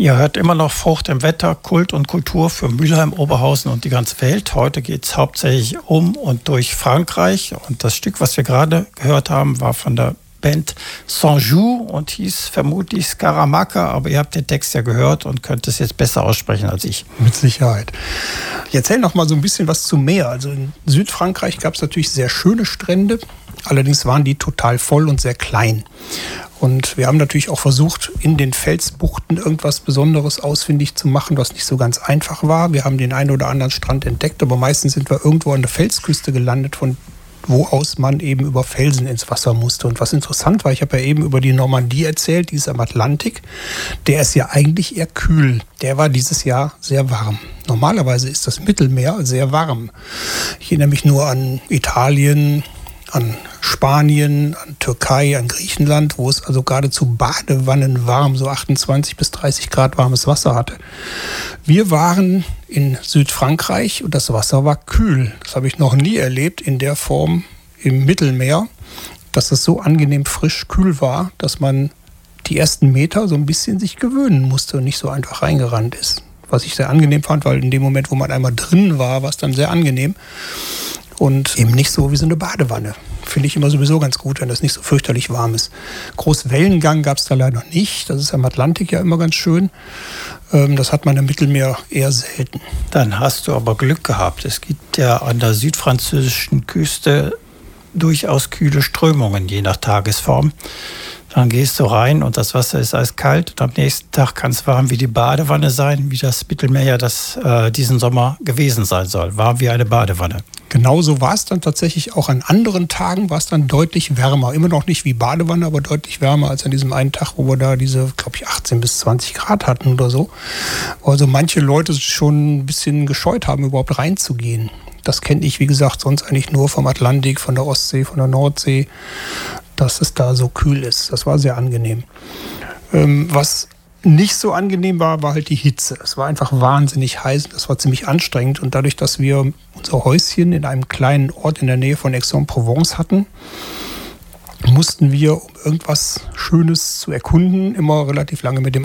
Ihr hört immer noch Frucht im Wetter, Kult und Kultur für Mülheim, Oberhausen und die ganze Welt. Heute geht es hauptsächlich um und durch Frankreich. Und das Stück, was wir gerade gehört haben, war von der Band Sanjou und hieß vermutlich Scaramaka. Aber ihr habt den Text ja gehört und könnt es jetzt besser aussprechen als ich. Mit Sicherheit. Ich erzähle noch mal so ein bisschen was zum Meer. Also in Südfrankreich gab es natürlich sehr schöne Strände. Allerdings waren die total voll und sehr klein. Und wir haben natürlich auch versucht, in den Felsbuchten irgendwas Besonderes ausfindig zu machen, was nicht so ganz einfach war. Wir haben den einen oder anderen Strand entdeckt, aber meistens sind wir irgendwo an der Felsküste gelandet, von wo aus man eben über Felsen ins Wasser musste. Und was interessant war, ich habe ja eben über die Normandie erzählt, die ist am Atlantik. Der ist ja eigentlich eher kühl. Der war dieses Jahr sehr warm. Normalerweise ist das Mittelmeer sehr warm. Ich erinnere mich nur an Italien, an Spanien, an Türkei, an Griechenland, wo es also geradezu Badewannen warm, so 28 bis 30 Grad warmes Wasser hatte. Wir waren in Südfrankreich und das Wasser war kühl. Das habe ich noch nie erlebt in der Form im Mittelmeer, dass es so angenehm frisch kühl war, dass man die ersten Meter so ein bisschen sich gewöhnen musste und nicht so einfach reingerannt ist. Was ich sehr angenehm fand, weil in dem Moment, wo man einmal drin war, war es dann sehr angenehm. Und eben nicht so wie so eine Badewanne. Finde ich immer sowieso ganz gut, wenn das nicht so fürchterlich warm ist. Großwellengang gab es da leider nicht. Das ist am Atlantik ja immer ganz schön. Das hat man im Mittelmeer eher selten. Dann hast du aber Glück gehabt. Es gibt ja an der südfranzösischen Küste durchaus kühle Strömungen, je nach Tagesform. Dann gehst du rein und das Wasser ist eiskalt. Und am nächsten Tag kann es warm wie die Badewanne sein, wie das Mittelmeer ja das diesen Sommer gewesen sein soll. Warm wie eine Badewanne. Genauso war es dann tatsächlich auch an anderen Tagen, war es dann deutlich wärmer. Immer noch nicht wie Badewanne, aber deutlich wärmer als an diesem einen Tag, wo wir da diese, glaube ich, 18 bis 20 Grad hatten oder so. Also manche Leute schon ein bisschen gescheut haben, überhaupt reinzugehen. Das kenne ich, wie gesagt, sonst eigentlich nur vom Atlantik, von der Ostsee, von der Nordsee, dass es da so kühl ist. Das war sehr angenehm. Was nicht so angenehm war halt die Hitze. Es war einfach wahnsinnig heiß, das war ziemlich anstrengend. Und dadurch, dass wir unser Häuschen in einem kleinen Ort in der Nähe von Aix-en-Provence hatten, mussten wir, um irgendwas Schönes zu erkunden, immer relativ lange mit dem